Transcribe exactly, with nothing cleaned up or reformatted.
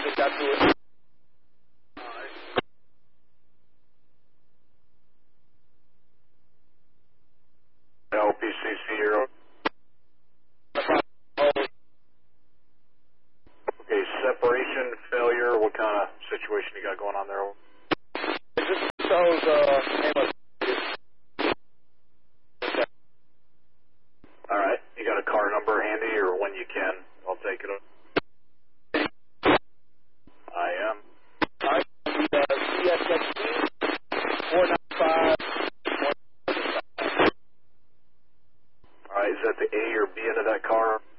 just got to it. L P C C zero. Okay, separation, failure, what kind of situation you got going on there? It just shows uh, name of... Alright, you got a car number handy or when you can? I'll take it up. I am. Alright, the uh, C S X D four nine five. Alright, is that the A or B end of that car?